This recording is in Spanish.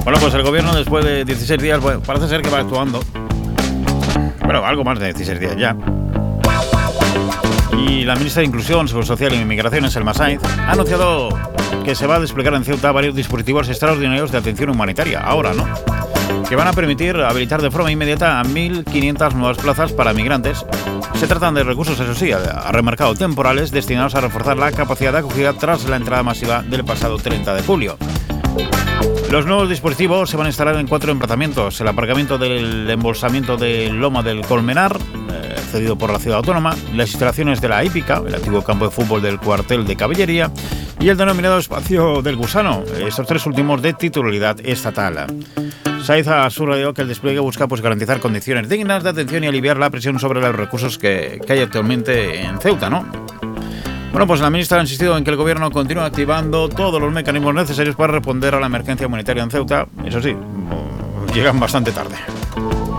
Bueno, pues el gobierno, después de 16 días, bueno, parece ser que va actuando. Bueno, algo más de 16 días ya. Y la ministra de Inclusión, Seguridad Social y Migraciones, Selma Sainz, ha anunciado que se va a desplegar en Ceuta varios dispositivos extraordinarios de atención humanitaria, ahora, ¿no?, que van a permitir habilitar de forma inmediata a 1.500 nuevas plazas para migrantes. Se tratan de recursos, eso sí, ha remarcado, temporales, destinados a reforzar la capacidad de acogida tras la entrada masiva del pasado 30 de julio. Los nuevos dispositivos se van a instalar en 4 emplazamientos: el aparcamiento del embolsamiento de Loma del Colmenar, cedido por la ciudad autónoma, las instalaciones de la hípica, el antiguo campo de fútbol del cuartel de caballería, y el denominado espacio del Gusano, estos 3 últimos de titularidad estatal. Sainz ha subrayado que el despliegue busca garantizar condiciones dignas de atención y aliviar la presión sobre los recursos que hay actualmente en Ceuta, ¿no? Bueno, pues la ministra ha insistido en que el gobierno continúa activando todos los mecanismos necesarios para responder a la emergencia humanitaria en Ceuta. Eso sí, llegan bastante tarde.